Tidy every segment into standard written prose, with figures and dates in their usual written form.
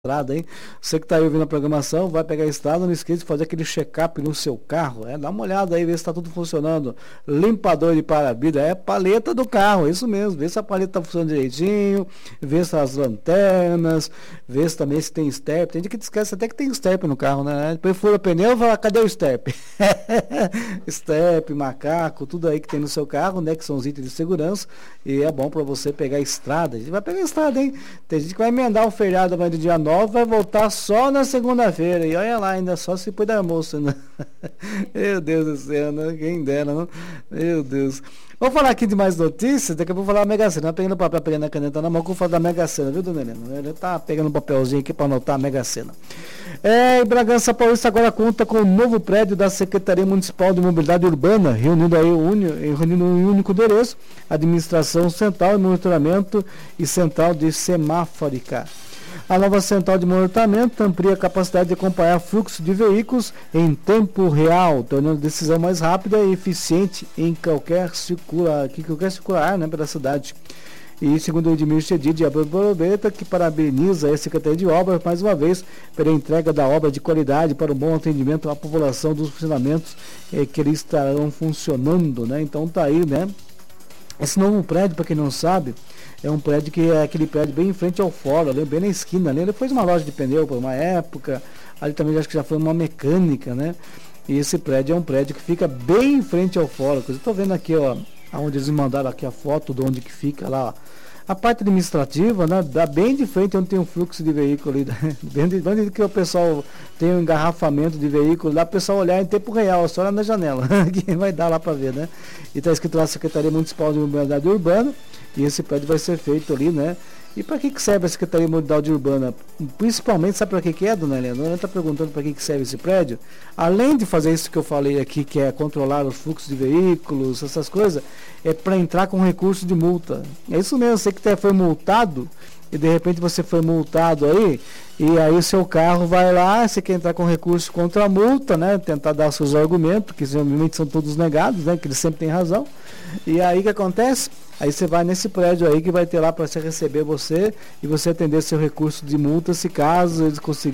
estrada, hein? Você que está aí ouvindo a programação, vai pegar a estrada, não esqueça de fazer aquele check-up no seu carro, dá uma olhada aí, ver se está tudo funcionando. Limpador de para-brisa, paleta do carro, isso mesmo, vê se a paleta está funcionando direitinho, vê se as lanternas, vê se também se tem step, tem gente que esquece até que tem step no carro, né? Depois fura o pneu e fala, cadê o step? Step, macaco, tudo aí que tem no seu carro, né? Que são os itens de segurança, e é bom para você pegar a estrada. A gente vai pegar a estrada, hein? Tem gente que vai emendar o feriado amanhã do dia 9, vai voltar só na segunda-feira. E olha lá, ainda só se depois da almoço, né? Meu Deus do céu, né? Quem dera, não? Meu Deus. Vamos falar aqui de mais notícias. Daqui a pouco eu vou falar da Mega Sena. Pegando o papel, pegando a caneta na mão, que eu vou falar da Mega Sena, viu, dona Helena? Ele tá pegando um papelzinho aqui para anotar a Mega Sena. E Bragança Paulista agora conta com um novo prédio da Secretaria Municipal de Mobilidade Urbana, reunindo aí reunindo um único endereço, administração central de monitoramento e central de semáforica. A nova central de monitoramento amplia a capacidade de acompanhar fluxo de veículos em tempo real, tornando a decisão mais rápida e eficiente em qualquer circular, né, pela cidade. E segundo o Edmir Chedid de Abrobeta, que parabeniza a Secretaria de Obras mais uma vez pela entrega da obra de qualidade para o bom atendimento à população dos funcionamentos que eles estarão funcionando, né? Então tá aí, né? Esse novo prédio, para quem não sabe, é um prédio que é aquele prédio bem em frente ao fórum, ali, bem na esquina ali. Ele foi uma loja de pneu por uma época, ali também acho que já foi uma mecânica, né? E esse prédio é um prédio que fica bem em frente ao fórum. Eu estou vendo aqui, ó, onde eles mandaram aqui a foto de onde que fica lá, ó. A parte administrativa, né, dá bem de frente onde tem um fluxo de veículo ali, bem de onde que o pessoal tem um engarrafamento de veículo, dá o pessoal olhar em tempo real, só olhar na janela, que vai dar lá para ver, né? E está escrito lá Secretaria Municipal de Mobilidade Urbana, e esse prédio vai ser feito ali, né? E para que serve a Secretaria de Mobilidade Urbana? Principalmente, sabe para que é, dona Helena? A dona Helena está perguntando para que serve esse prédio. Além de fazer isso que eu falei aqui, que é controlar os fluxos de veículos, essas coisas, é para entrar com recurso de multa. É isso mesmo, você que foi multado, e de repente você foi multado aí, e aí o seu carro vai lá, você quer entrar com recurso contra a multa, né? Tentar dar seus argumentos, que obviamente são todos negados, né? Que eles sempre têm razão. E aí o que acontece? Aí você vai nesse prédio aí que vai ter lá para você receber você e você atender seu recurso de multa se caso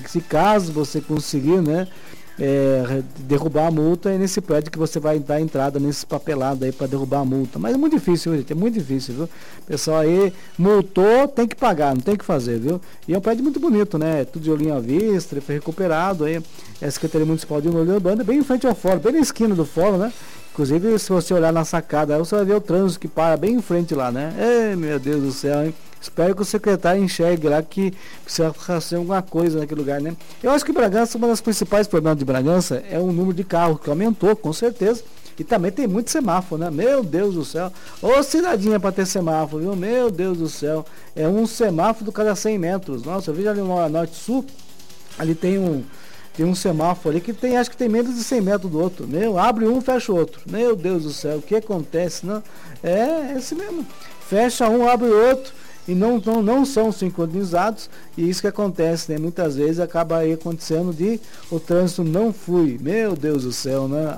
você conseguir, né, derrubar a multa, é nesse prédio que você vai dar entrada nesse papelado aí para derrubar a multa. Mas é muito difícil, gente, é muito difícil, viu? Pessoal aí multou, tem que pagar, não tem que fazer, viu? E é um prédio muito bonito, né? Tudo de olhinho à vista, ele foi recuperado aí. É a Secretaria Municipal de Mobilidade Urbana, bem em frente ao fórum, bem na esquina do fórum, né? Inclusive, se você olhar na sacada, aí você vai ver o trânsito que para bem em frente lá, né? Meu Deus do céu, hein? Espero que o secretário enxergue lá que precisa fazer alguma coisa naquele lugar, né? Eu acho que Bragança, uma das principais problemas de Bragança é o número de carros, que aumentou, com certeza. E também tem muito semáforo, né? Meu Deus do céu. Ô cidadinha para ter semáforo, viu? Meu Deus do céu. É um semáforo cada 100 metros. Nossa, eu vejo ali no Norte-Sul, ali tem um semáforo ali que tem, acho que tem menos de 100 metros do outro. Abre um, fecha o outro. Meu Deus do céu, o que acontece? Não? É assim mesmo. Fecha um, abre o outro e não são sincronizados. E isso que acontece, né? Muitas vezes acaba aí acontecendo de o trânsito não flui. Meu Deus do céu, né?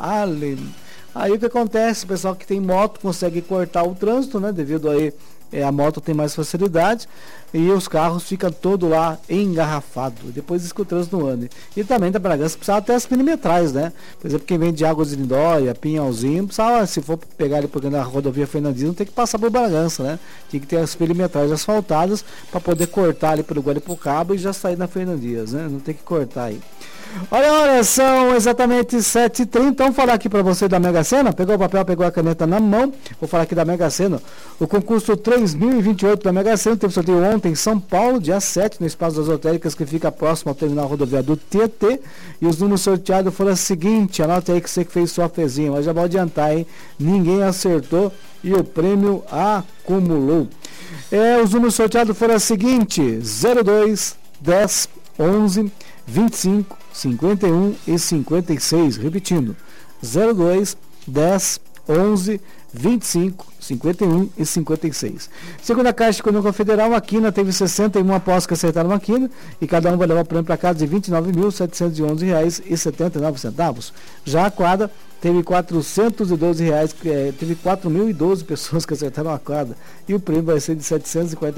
Aí o que acontece? O pessoal que tem moto consegue cortar o trânsito, né? Devido aí a moto tem mais facilidade e os carros ficam todos lá engarrafados. Depois isso que o trânsito não anda. E também da Bragança precisava ter as perimetrais, né? Por exemplo, quem vem de Águas de Lindóia, Pinhalzinho, precisava, se for pegar ele porque na rodovia Fernandina, tem que passar por Bragança, né? Tem que ter as perimetrais asfaltadas para poder cortar ali pelo Guaripucaba e já sair na Fernandias, né? Não tem que cortar aí. Olha, são exatamente 7h30. Vamos falar aqui para você da Mega Sena. Pegou o papel, pegou a caneta na mão. Vou falar aqui da Mega Sena. O concurso 3028 da Mega Sena teve sorteio ontem em São Paulo, dia 7, no Espaço das Lotéricas, que fica próximo ao terminal rodoviário do Tietê. E os números sorteados foram os seguintes. Anota aí que você que fez sua fezinha, mas já vou adiantar, hein? Ninguém acertou e o prêmio acumulou. Os números sorteados foram os seguintes: 02, 10, 11, 25, 51 e 56, repetindo, 02, 10, 11, 25, 51 e 56. Segundo a Caixa Econômica Federal, a quina teve 61 apostas que acertaram a quina e cada um vai levar o prêmio para casa de R$ 29.711,79. Já a quadra teve 412 reais, teve 4.012 pessoas que acertaram a quadra. E o prêmio vai ser de R$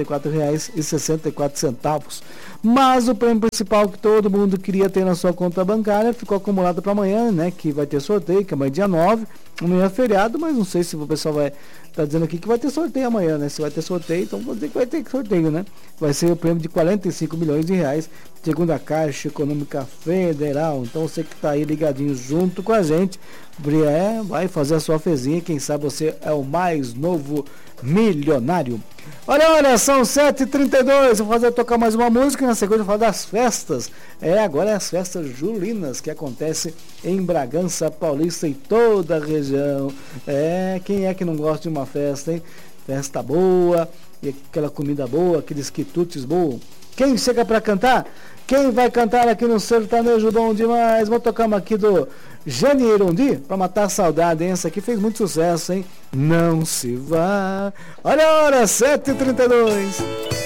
744,64. Mas o prêmio principal que todo mundo queria ter na sua conta bancária ficou acumulado para amanhã, né? Que vai ter sorteio, que amanhã é dia 9. Amanhã é feriado, mas não sei se o pessoal vai tá dizendo aqui que vai ter sorteio amanhã, né? Se vai ter sorteio, então vou dizer que vai ter sorteio, né? Vai ser o prêmio de 45 milhões de reais, segundo a Caixa Econômica Federal. Então você que tá aí ligadinho junto com a gente, vai fazer a sua fezinha, quem sabe você é o mais novo milionário. Olha, são 7h32, vou tocar mais uma música e na sequência eu vou falar das festas. Agora é as festas julinas que acontecem em Bragança Paulista e toda a região. Quem é que não gosta de uma festa, hein? Festa boa, e aquela comida boa, aqueles quitutes bons. Quem chega para cantar? Quem vai cantar aqui no Sertanejo Bom Demais? Vou tocar uma aqui do Janeiro Undi, para matar a saudade, hein? Essa aqui fez muito sucesso, hein? Não se vá. Olha a hora, 7h32.